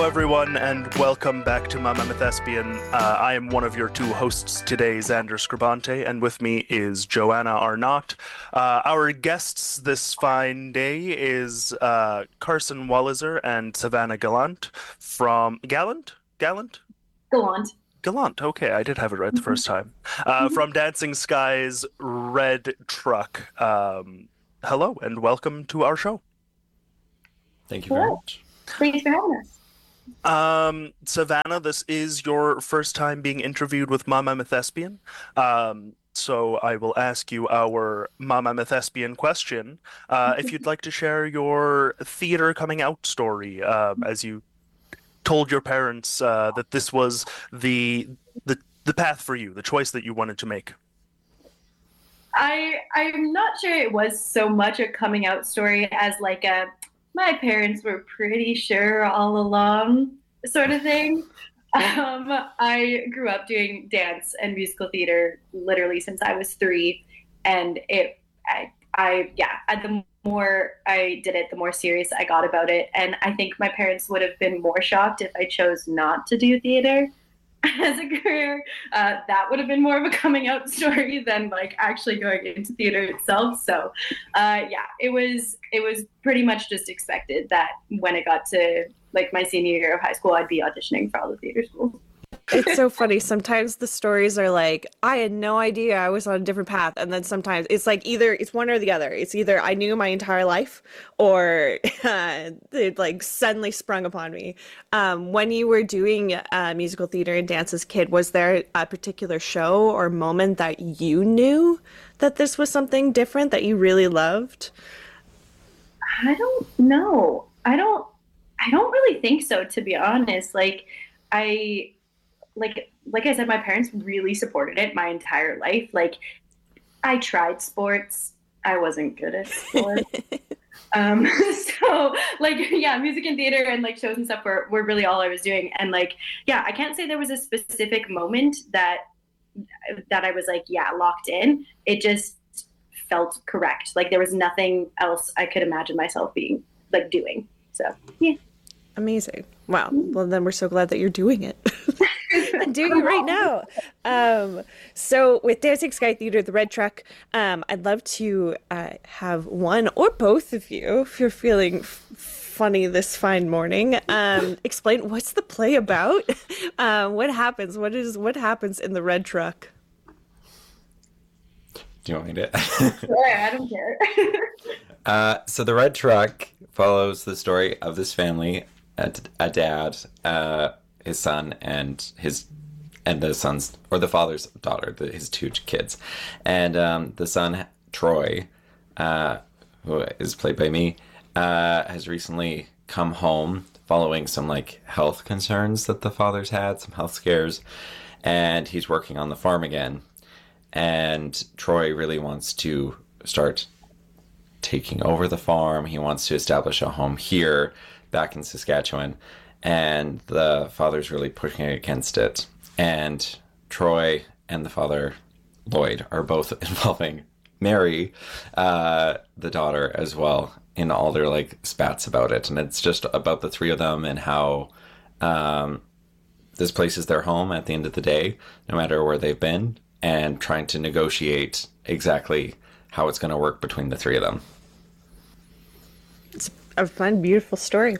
everyone, and welcome back to My Mammoth Thespian. I am one of your two hosts today, Xander Scribante, and with me is Joanna Arnott. Our guests this fine day is Carson Walliser and Savannah Gallant from Gallant. Okay, I did have it right the first time. From Dancing Skies Red Truck. Hello, and welcome to our show. Thank you very much. Thanks for having us. Savannah, this is your first time being interviewed with My Mammoth Thespian. So I will ask you our My Mammoth Thespian question. If you'd like to share your theater coming out story, as you told your parents that this was the path for you, the choice that you wanted to make. I'm not sure it was so much a coming out story as like my parents were pretty sure all along sort of thing. I grew up doing dance and musical theater literally since I was 3, and the more I did it, the more serious I got about it. And I think my parents would have been more shocked if I chose not to do theater as a career. That would have been more of a coming out story than like actually going into theater itself. So it was pretty much just expected that when it got to like my senior year of high school, I'd be auditioning for all the theater schools. It's so funny. Sometimes the stories are like, I had no idea I was on a different path. And then sometimes it's like either it's one or the other. It's either I knew my entire life or it like suddenly sprung upon me. When you were doing musical theater and dance as a kid, was there a particular show or moment that you knew that this was something different that you really loved? I don't know. I don't really think so, to be honest. Like I said, my parents really supported it my entire life. Like, I tried sports. I wasn't good at sports. So, like, yeah, music and theater and, like, shows and stuff were really all I was doing. And, like, yeah, I can't say there was a specific moment that I was, like, yeah, locked in. It just felt correct. Like, there was nothing else I could imagine myself being, like, doing. So, yeah. Amazing. Wow. Well, then we're so glad that you're doing it. And doing it right now. So with Dancing Sky Theater, the Red Truck, I'd love to have one or both of you, if you're feeling funny this fine morning, explain what's the play about? What happens? What happens in the Red Truck? Do you want me to? Yeah, I don't care. So the Red Truck follows the story of this family, a dad, his son, and the son's or the father's daughter, his 2 kids, and the son Troy, who is played by me, has recently come home following some like health concerns that the father's had, some health scares, and he's working on the farm again. And Troy really wants to start taking over the farm. He wants to establish a home here, back in Saskatchewan, and the father's really pushing against it. And Troy and the father, Lloyd, are both involving Mary, the daughter, as well, in all their like spats about it. And it's just about the 3 of them and how this place is their home at the end of the day, no matter where they've been, and trying to negotiate exactly how it's going to work between the 3 of them. It's a fun, beautiful story.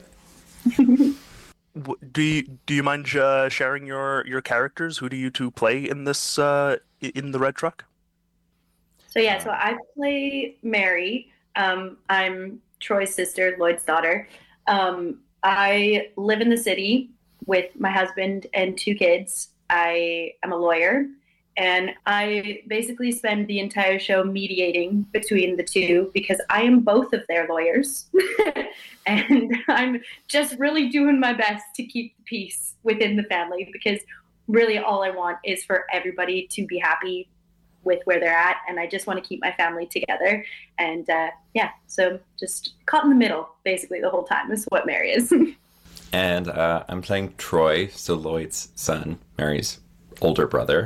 Do you mind sharing your characters? Who do you 2 play in this in the Red Truck? So I play Mary. I'm Troy's sister, Lloyd's daughter. I live in the city with my husband and 2 kids. I am a lawyer, and I basically spend the entire show mediating between the 2 because I am both of their lawyers. And I'm just really doing my best to keep the peace within the family, because really all I want is for everybody to be happy with where they're at, and I just want to keep my family together. And so just caught in the middle basically the whole time is what Mary is. And I'm playing Troy, so Lloyd's son, Mary's older brother.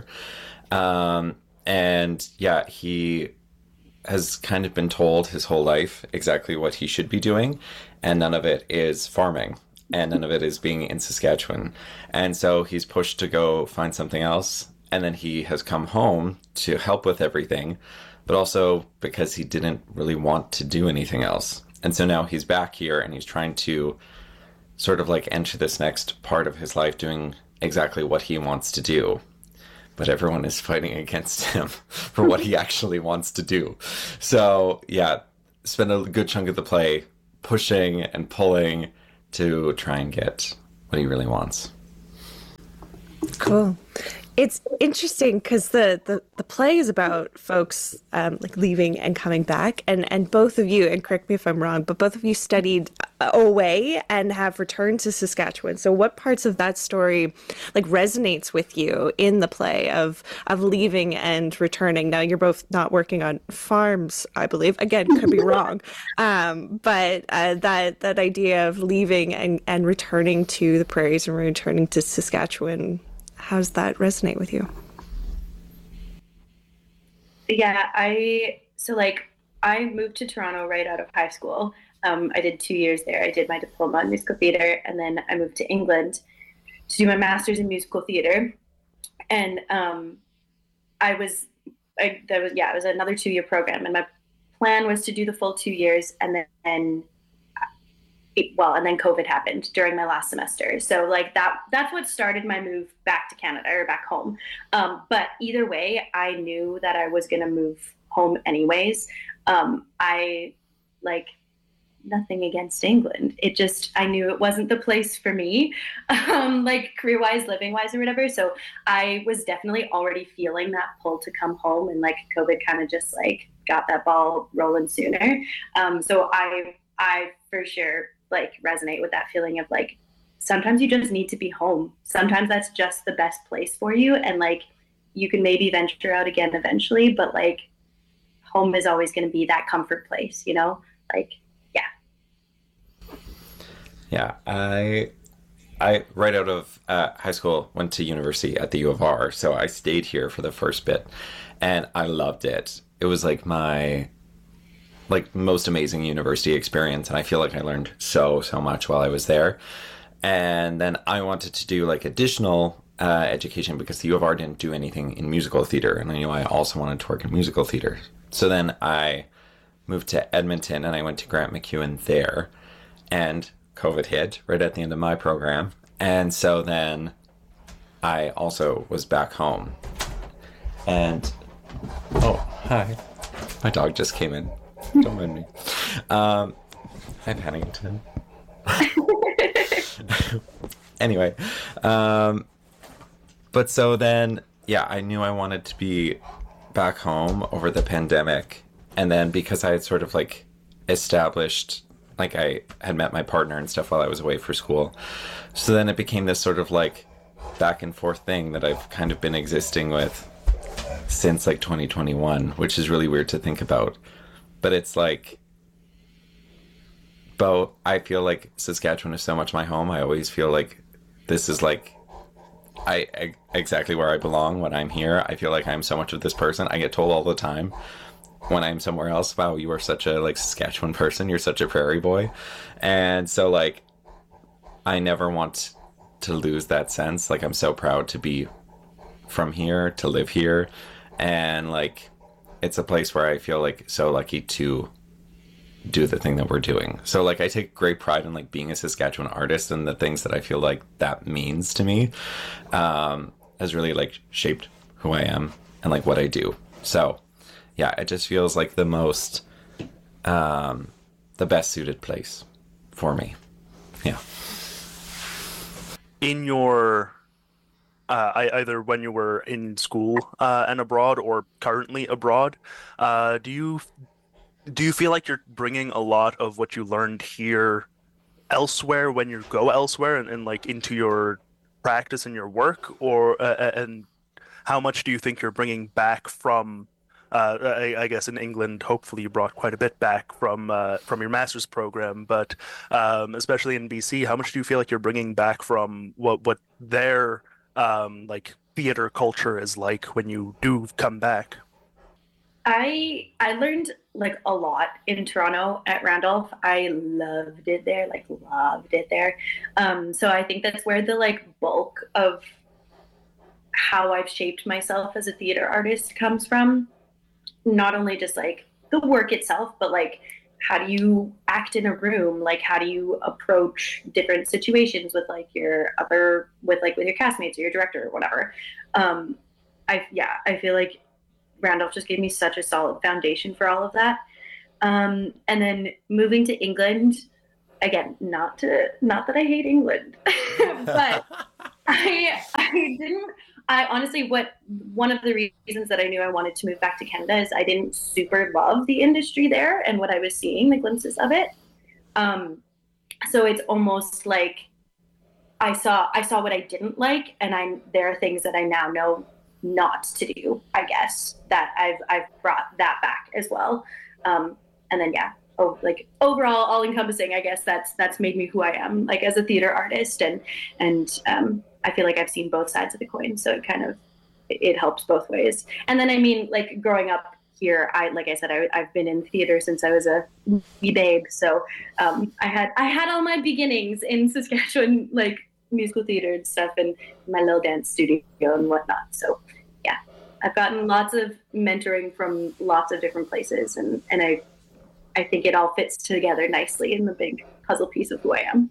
And yeah, he has kind of been told his whole life exactly what he should be doing, and none of it is farming. and none of it is being in Saskatchewan. And so he's pushed to go find something else. And then he has come home to help with everything, but also because he didn't really want to do anything else. And so now he's back here and he's trying to sort of like enter this next part of his life doing exactly what he wants to do. But everyone is fighting against him for what he actually wants to do. So yeah, spend a good chunk of the play pushing and pulling to try and get what he really wants. Cool. It's interesting because the play is about folks like leaving and coming back, and both of you, and correct me if I'm wrong, but both of you studied away and have returned to Saskatchewan. So what parts of that story like resonates with you in the play of leaving and returning? Now you're both not working on farms, I believe. Again, could be wrong, but that idea of leaving and returning to the prairies and returning to Saskatchewan. How does that resonate with you? Yeah, I moved to Toronto right out of high school. I did 2 years there. I did my diploma in musical theater, and then I moved to England to do my master's in musical theater. And it was another 2-year program, and my plan was to do the full 2 years, and then COVID happened during my last semester. So like that's what started my move back to Canada or back home. But either way, I knew that I was going to move home anyways. I like nothing against England. I knew it wasn't the place for me, like career wise, living wise or whatever. So I was definitely already feeling that pull to come home, and like COVID kind of just like got that ball rolling sooner. So I for sure like resonate with that feeling of like sometimes you just need to be home. Sometimes that's just the best place for you, and like you can maybe venture out again eventually, but like home is always going to be that comfort place, you know? Like Yeah, I right out of high school went to university at the U of R, so I stayed here for the first bit, and I loved it. It was like my most amazing university experience, and I feel like I learned so much while I was there. And then I wanted to do like additional education because the U of R didn't do anything in musical theater, and I knew I also wanted to work in musical theater. So then I moved to Edmonton and I went to Grant MacEwan there, and COVID hit right at the end of my program, and so then I also was back home. And oh, hi, my dog just came in. Don't mind me. Hi, Pennington. Anyway, but so then, yeah, I knew I wanted to be back home over the pandemic. And then because I had sort of like established, like I had met my partner and stuff while I was away for school. So then it became this sort of like back and forth thing that I've kind of been existing with since like 2021, which is really weird to think about. But it's like, but I feel like Saskatchewan is so much my home. I always feel like this is like exactly where I belong when I'm here. I feel like I'm so much of this person. I get told all the time when I'm somewhere else, wow, you are such a like Saskatchewan person. You're such a prairie boy. And so like, I never want to lose that sense. Like I'm so proud to be from here, to live here. And like, it's a place where I feel like so lucky to do the thing that we're doing. So like I take great pride in like being a Saskatchewan artist, and the things that I feel like that means to me has really like shaped who I am and like what I do. So yeah, it just feels like the most the best suited place for me. Yeah. In your either when you were in school and abroad or currently abroad, do you feel like you're bringing a lot of what you learned here elsewhere when you go elsewhere and like into your practice and your work, or and how much do you think you're bringing back from I guess in England, hopefully you brought quite a bit back from your master's program, but especially in BC, how much do you feel like you're bringing back from what their like theater culture is like when you do come back? I learned like a lot in Toronto at Randolph. I loved it there, like loved it there. So I think that's where the like bulk of how I've shaped myself as a theater artist comes from. Not only just like the work itself, but like how do you act in a room? Like how do you approach different situations with like with your castmates or your director or whatever. I feel like Randolph just gave me such a solid foundation for all of that. And then moving to England, again, not that I hate England, but I honestly, one of the reasons that I knew I wanted to move back to Canada is I didn't super love the industry there and what I was seeing, the glimpses of it. So it's almost like I saw what I didn't like, and there are things that I now know not to do, I guess, that I've brought that back as well. And then like overall, all encompassing, I guess that's made me who I am, like as a theater artist, and I feel like I've seen both sides of the coin, so it helps both ways. And then I mean, like growing up here, like I said, I've been in theater since I was a wee babe, so I had all my beginnings in Saskatchewan, like musical theater and stuff, and my little dance studio and whatnot. So yeah, I've gotten lots of mentoring from lots of different places, and I think it all fits together nicely in the big puzzle piece of who I am.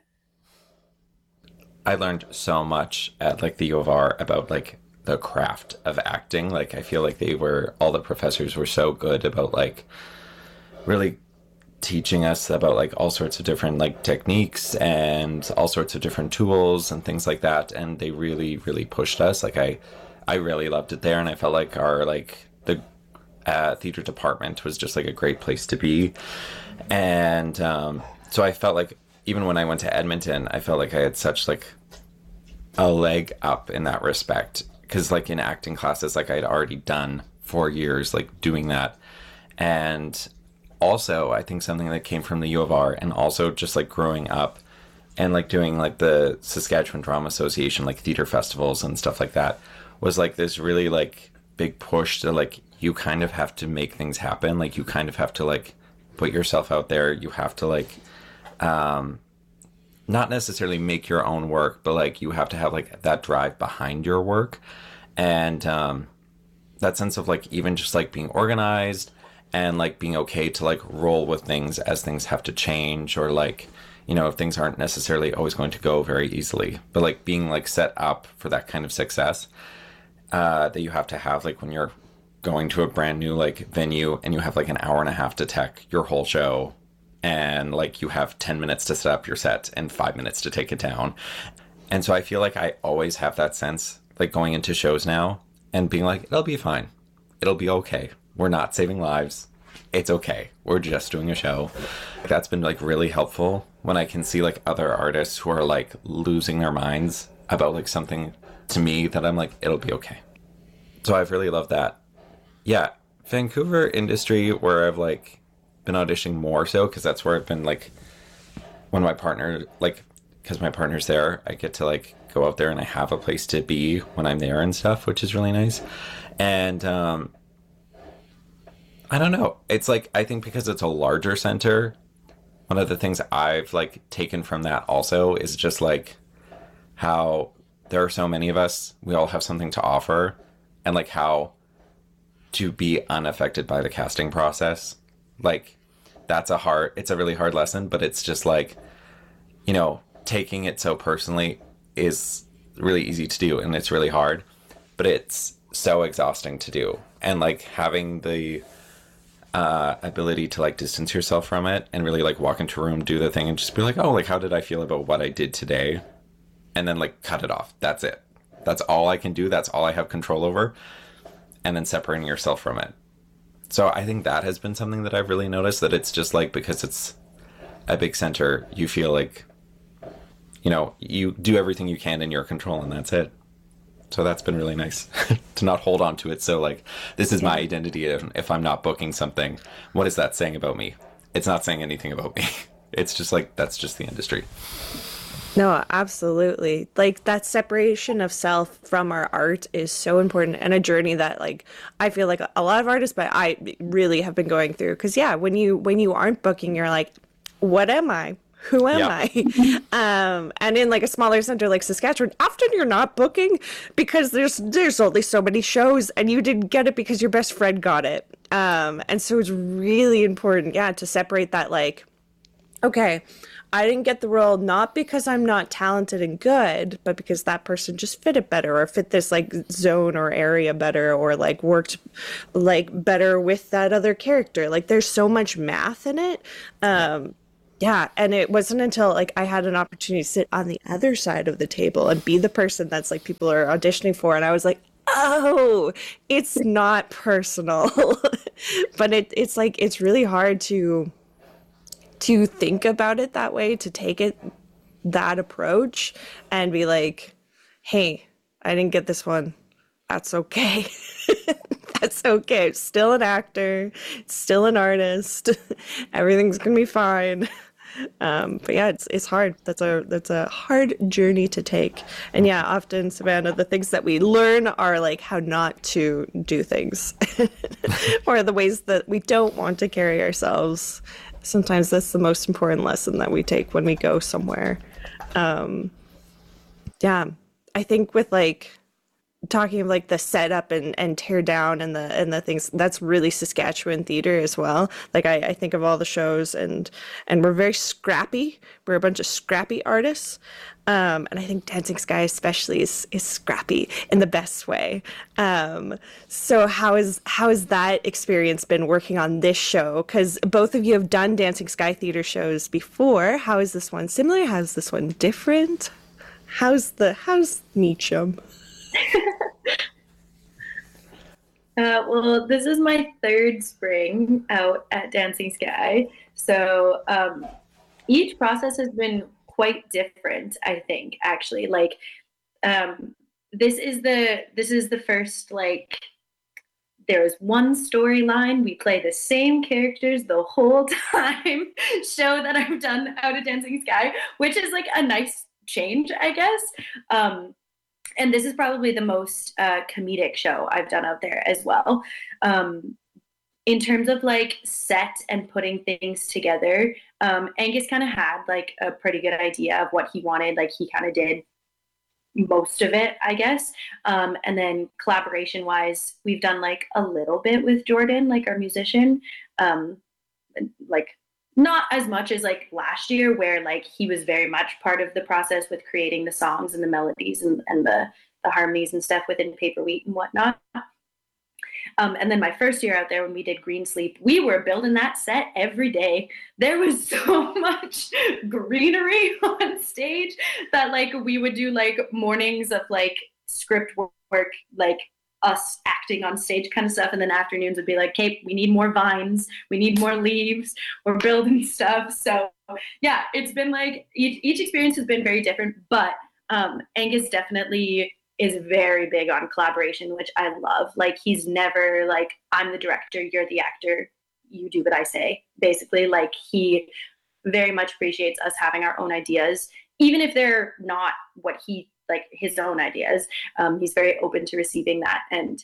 I learned so much at like the U of R about like the craft of acting. Like I feel like all the professors were so good about like really teaching us about like all sorts of different like techniques and all sorts of different tools and things like that. And they really, really pushed us. Like I really loved it there, and I felt like the theater department was just like a great place to be. And so I felt like even when I went to Edmonton, I felt like I had such like a leg up in that respect, because like in acting classes, like I'd already done 4 years like doing that. And also I think something that came from the U of R, and also just like growing up and like doing like the Saskatchewan Drama Association, like theater festivals and stuff like that, was like this really like big push to like, you kind of have to make things happen. Like you kind of have to like put yourself out there. You have to like, not necessarily make your own work, but like you have to have like that drive behind your work. And that sense of like even just like being organized and like being okay to like roll with things as things have to change, or like, you know, if things aren't necessarily always going to go very easily, but like being like set up for that kind of success that you have to have like when you're going to a brand new like venue and you have like an hour and a half to tech your whole show, and like you have 10 minutes to set up your set and 5 minutes to take it down. And so I feel like I always have that sense, like going into shows now and being like, it'll be fine. It'll be okay. We're not saving lives. It's okay. We're just doing a show. That's been like really helpful when I can see like other artists who are like losing their minds about like something to me that I'm like, it'll be okay. So I've really loved that. Yeah. Vancouver industry, where I've like been auditioning more so, because that's where I've been like, when my partner, like, because my partner's there, I get to like go out there and I have a place to be when I'm there and stuff, which is really nice. And I don't know, it's like, I think because it's a larger center, one of the things I've like taken from that also is just like how there are so many of us, we all have something to offer, and like how to be unaffected by the casting process. Like it's a really hard lesson, but it's just like, you know, taking it so personally is really easy to do, and it's really hard, but it's so exhausting to do. And like having the ability to like distance yourself from it and really like walk into a room, do the thing, and just be like, oh, like how did I feel about what I did today? And then like cut it off. That's it. That's all I can do. That's all I have control over. And then separating yourself from it. So I think that has been something that I've really noticed, that it's just like, because it's a big center, you feel like, you know, you do everything you can in your control, and that's it. So that's been really nice to not hold on to it. So like, this is my identity. If I'm not booking something, what is that saying about me? It's not saying anything about me. It's just like, that's just the industry. No, absolutely. Like that separation of self from our art is so important and a journey that like I feel like a lot of artists, but I really have been going through. Because yeah, when you aren't booking, you're like, what am I? Who am Yeah. I? And in like a smaller center like Saskatchewan, often you're not booking because there's only so many shows and you didn't get it because your best friend got it. And so it's really important, yeah, to separate that like okay, I didn't get the role not because I'm not talented and good, but because that person just fit it better or fit this like zone or area better or like worked like better with that other character. Like there's so much math in it. Yeah. Yeah, and it wasn't until like I had an opportunity to sit on the other side of the table and be the person that's like people are auditioning for and I was like, "Oh, it's not personal." But it's like it's really hard to think about it that way, to take it that approach and be like, hey, I didn't get this one. That's okay. That's okay. Still an actor, still an artist. Everything's gonna be fine. But yeah, it's hard. That's a hard journey to take. And yeah, often Savannah, the things that we learn are like how not to do things, or the ways that we don't want to carry ourselves. Sometimes that's the most important lesson that we take when we go somewhere. Yeah, I think with like talking of like the setup and tear down and the things that's really Saskatchewan theater as well. Like I think of all the shows and we're very scrappy. We're a bunch of scrappy artists. And I think Dancing Sky especially is scrappy in the best way. So how has that experience been working on this show? Because both of you have done Dancing Sky theater shows before. How is this one similar? How's this one different? How's Meacham? Well, this is my third spring out at Dancing Sky. So each process has been quite different, I think, actually. Like this is the first like there is one storyline. We play the same characters the whole time show that I've done out at Dancing Sky, which is like a nice change, I guess. And this is probably the most comedic show I've done out there as well. In terms of like set and putting things together, Angus kind of had like a pretty good idea of what he wanted. Like he kind of did most of it, I guess. And then collaboration wise, we've done like a little bit with Jordan, like our musician. Like not as much as like last year where like he was very much part of the process with creating the songs and the melodies and the harmonies and stuff within Paper Wheat and whatnot. And then my first year out there when we did Green Sleep, we were building that set every day. There was so much greenery on stage that like we would do like mornings of like script work, like us acting on stage kind of stuff. And then afternoons would be like, okay, we need more vines. We need more leaves. We're building stuff. So yeah, it's been like each experience has been very different, but Angus definitely is very big on collaboration, which I love. Like he's never like, I'm the director, you're the actor, you do what I say. Basically, like he very much appreciates us having our own ideas, even if they're not what he like his own ideas. He's very open to receiving that, and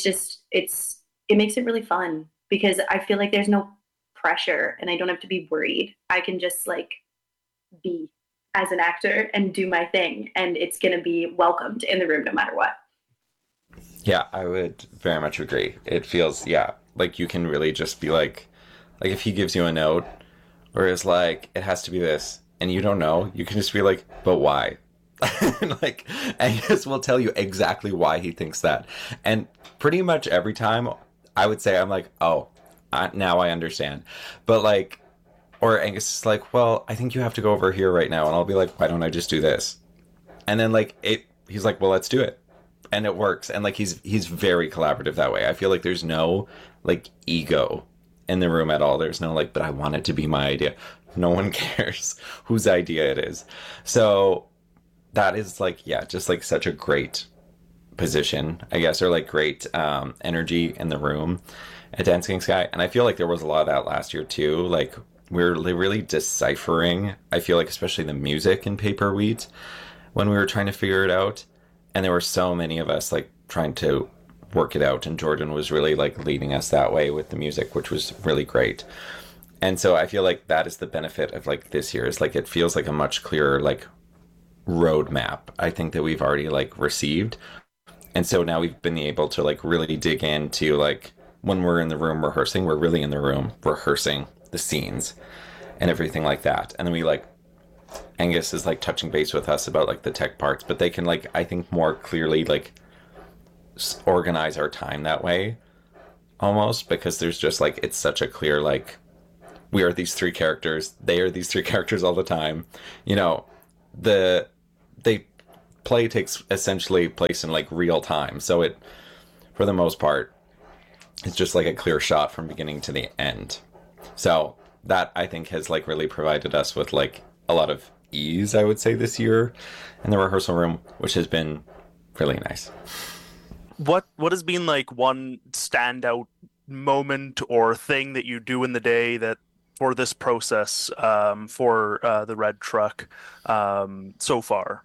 it makes it really fun because I feel like there's no pressure, and I don't have to be worried. I can just like be as an actor and do my thing, and it's going to be welcomed in the room no matter what. Yeah, I would very much agree. It feels, yeah, like you can really just be like if he gives you a note or is like, it has to be this, and you don't know, you can just be like, but why? Like, Angus will tell you exactly why he thinks that. And pretty much every time I would say, I'm like, oh, now I understand. But like, or Angus is like, well, I think you have to go over here right now. And I'll be like, why don't I just do this? And then like he's like, well, let's do it. And it works. And like, he's very collaborative that way. I feel like there's no like ego in the room at all. There's no like, but I want it to be my idea. No one cares whose idea it is. So that is like, yeah, just like such a great position, I guess, or like great energy in the room at Dancing Sky. And I feel like there was a lot of that last year too. Like we're really deciphering, I feel like, especially the music in Paper Weeds when we were trying to figure it out. And there were so many of us like trying to work it out, and Jordan was really like leading us that way with the music, which was really great. And so I feel like that is the benefit of like this year, is like it feels like a much clearer like roadmap, I think, that we've already like received. And so now we've been able to like really dig into like when we're in the room rehearsing, we're really in the room rehearsing the scenes and everything like that. And then we like, Angus is like touching base with us about like the tech parts, but they can like, I think, more clearly like organize our time that way almost, because there's just like, it's such a clear like, we are these three characters, they are these three characters all the time. You know, they play takes essentially place in like real time, so it, for the most part, it's just like a clear shot from beginning to the end. So that, I think, has like really provided us with like a lot of ease, I would say, this year in the rehearsal room, which has been really nice. What has been like one standout moment or thing that you do in the day that for this process, for the Red Truck so far?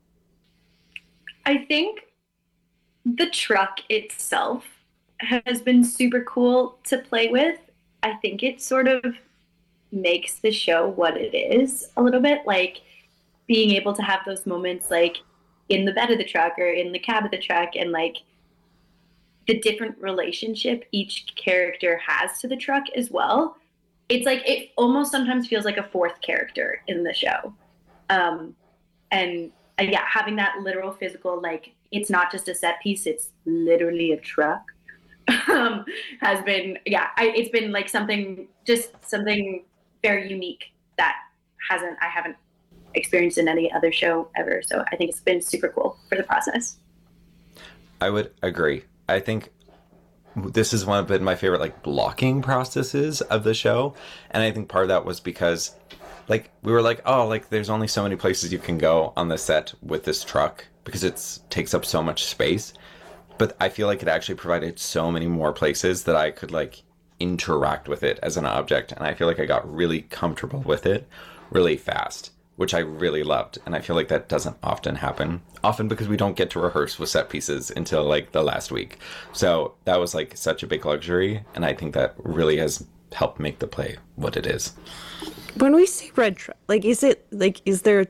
I think the truck itself has been super cool to play with. I think it sort of makes the show what it is a little bit, like being able to have those moments like in the bed of the truck or in the cab of the truck, and like the different relationship each character has to the truck as well. It's like, it almost sometimes feels like a fourth character in the show. And yeah, having that literal physical, like, it's not just a set piece, it's literally a truck, has been, yeah, it's been like something very unique that I haven't experienced in any other show ever. So I think it's been super cool for the process. I would agree. I think this is one of my favorite like blocking processes of the show. And I think part of that was because like we were like, oh, like there's only so many places you can go on the set with this truck because it takes up so much space. But I feel like it actually provided so many more places that I could like interact with it as an object. And I feel like I got really comfortable with it really fast, which I really loved. And I feel like that doesn't often happen, because we don't get to rehearse with set pieces until like the last week. So that was like such a big luxury. And I think that really has helped make the play what it is. When we say Red Truck, like, is it like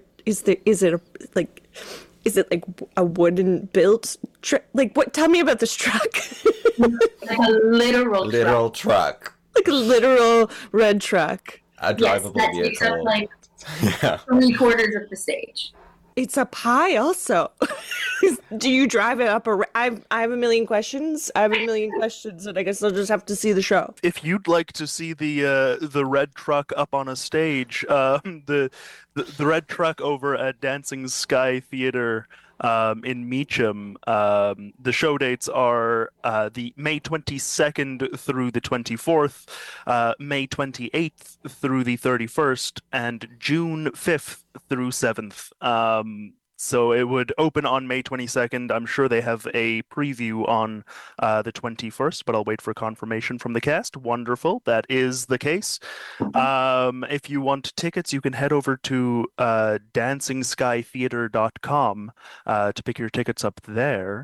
a wooden built truck? Like, what? Tell me about this truck. Like a literal truck. Like a literal red truck. A drivable that vehicle. takes up like Yeah. 3/4 of the stage. It's up high also. Do you drive it up? I have a million questions. And I guess I'll just have to see the show. If you'd like to see the Red Truck up on a stage, the Red Truck over at Dancing Sky Theater in Meacham, the show dates are the May 22nd through the 24th, May 28th through the 31st, and June 5th through 7th. So it would open on May 22nd. I'm sure they have a preview on the 21st, but I'll wait for confirmation from the cast. Wonderful. That is the case. If you want tickets, you can head over to DancingSkyTheater.com to pick your tickets up there.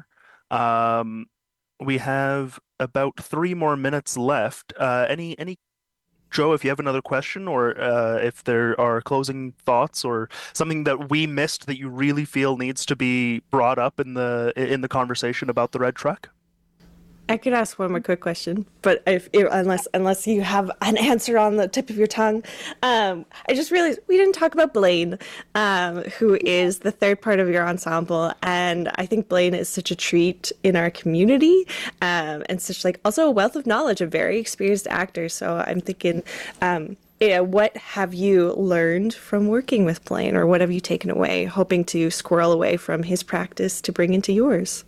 We have about 3 more minutes left. Any Joe, if you have another question, or if there are closing thoughts or something that we missed that you really feel needs to be brought up in the conversation about the Red Truck? I could ask one more quick question, but unless you have an answer on the tip of your tongue, I just realized we didn't talk about Blaine, who is the third part of your ensemble, and I think Blaine is such a treat in our community, and such like also a wealth of knowledge, a very experienced actor. So I'm thinking, what have you learned from working with Blaine, or what have you taken away, hoping to squirrel away from his practice to bring into yours?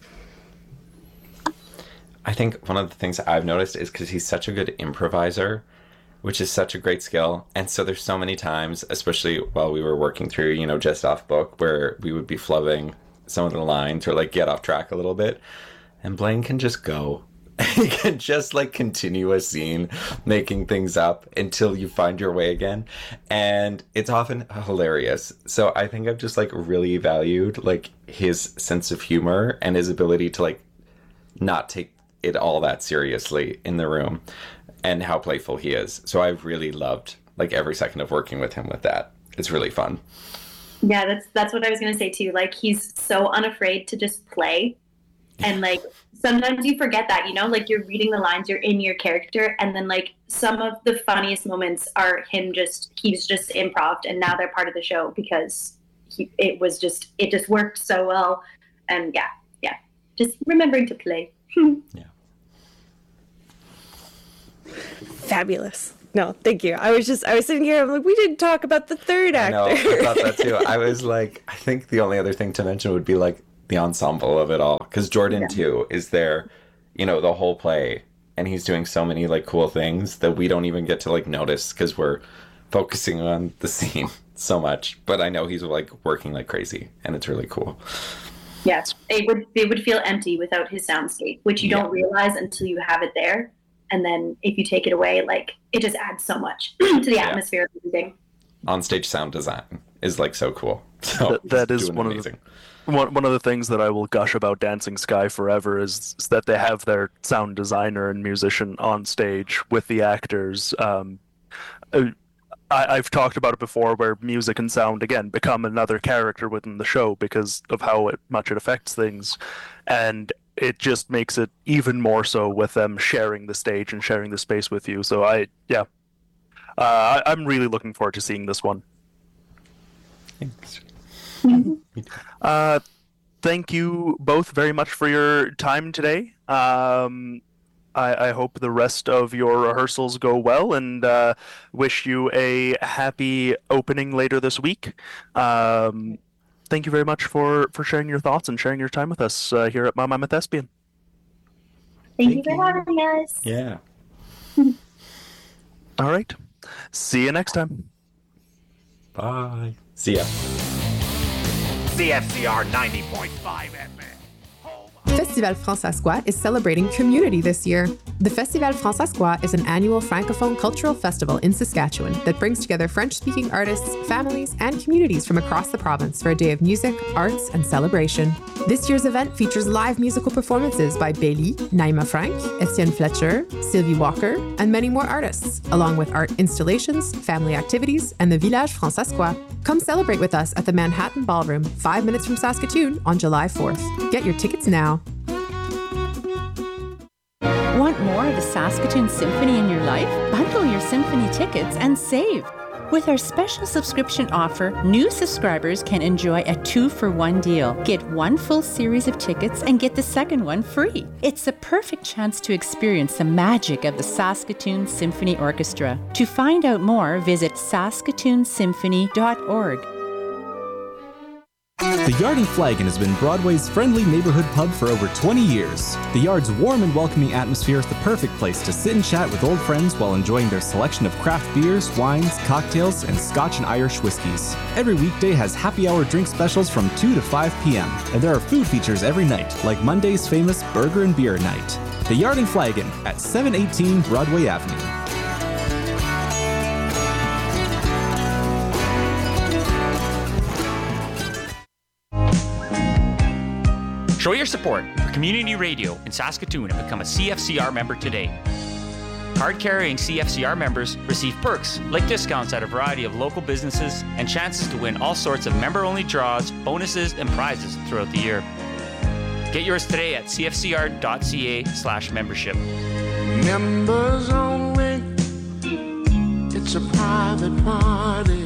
I think one of the things I've noticed is because he's such a good improviser, which is such a great skill. And so there's so many times, especially while we were working through, just off book, where we would be flubbing some of the lines or like get off track a little bit. And Blaine can just go You can just like continue a scene making things up until you find your way again, and it's often hilarious. So I think I've just like really valued like his sense of humor and his ability to like not take it all that seriously in the room, and how playful he is. So I've really loved like every second of working with him with that. It's really fun. Yeah, that's what I was gonna say too. Like, he's so unafraid to just play, and like sometimes you forget that, you know, like you're reading the lines, you're in your character, and then like some of the funniest moments are he's just improv, and now they're part of the show because it just worked so well, and yeah, just remembering to play. Yeah. Fabulous. No, thank you. I was sitting here, I'm like, we didn't talk about the third actor. I know, I thought that too. I was like, I think the only other thing to mention would be like the ensemble of it all. Because Jordan too is there, you know, the whole play. And he's doing so many like cool things that we don't even get to like notice because we're focusing on the scene so much. But I know he's like working like crazy, and it's really cool. Yes, it would feel empty without his soundscape, which you don't realize until you have it there. And then if you take it away, like, it just adds so much to the atmosphere of everything. On-stage sound design is like so cool. So that is one of the things that I will gush about Dancing Sky forever is that they have their sound designer and musician on stage with the actors. I've talked about it before, where music and sound again become another character within the show because of how much it affects things, and it just makes it even more so with them sharing the stage and sharing the space with you. So I'm really looking forward to seeing this one. Thanks. Thank you both very much for your time today. I hope the rest of your rehearsals go well, and wish you a happy opening later this week. Thank you very much for sharing your thoughts and sharing your time with us here at Mama Thespian. Thank you for having us. Yeah. All right. See you next time. Bye. See ya. CFCR 90.5 FM. Festival Francescois is celebrating community this year. The Festival Francescois is an annual Francophone cultural festival in Saskatchewan that brings together French-speaking artists, families, and communities from across the province for a day of music, arts, and celebration. This year's event features live musical performances by Bailey, Naima Frank, Etienne Fletcher, Sylvie Walker, and many more artists, along with art installations, family activities, and the Village Francescois. Come celebrate with us at the Manhattan Ballroom, 5 minutes from Saskatoon, on July 4th. Get your tickets now. Want more of the Saskatoon Symphony in your life? Bundle your symphony tickets and save. With our special subscription offer, new subscribers can enjoy a 2-for-1 deal. Get one full series of tickets and get the second one free. It's the perfect chance to experience the magic of the Saskatoon Symphony Orchestra. To find out more, visit saskatoonsymphony.org. The Yard and Flagon has been Broadway's friendly neighborhood pub for over 20 years. The Yard's warm and welcoming atmosphere is the perfect place to sit and chat with old friends while enjoying their selection of craft beers, wines, cocktails, and Scotch and Irish whiskeys. Every weekday has happy hour drink specials from 2 to 5 p.m., and there are food features every night, like Monday's famous Burger and Beer Night. The Yard and Flagon at 718 Broadway Avenue. Show your support for community radio in Saskatoon and become a CFCR member today. Card-carrying CFCR members receive perks like discounts at a variety of local businesses and chances to win all sorts of member-only draws, bonuses, and prizes throughout the year. Get yours today at cfcr.ca/membership. Members only. It's a private party.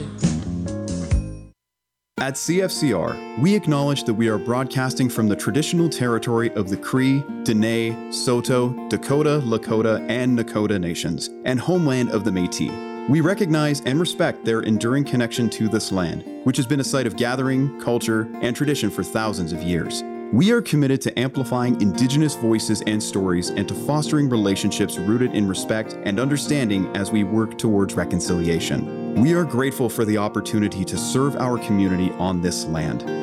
At CFCR, we acknowledge that we are broadcasting from the traditional territory of the Cree, Dene, Saulteaux, Dakota, Lakota, and Nakota nations, and homeland of the Métis. We recognize and respect their enduring connection to this land, which has been a site of gathering, culture, and tradition for thousands of years. We are committed to amplifying Indigenous voices and stories and to fostering relationships rooted in respect and understanding as we work towards reconciliation. We are grateful for the opportunity to serve our community on this land.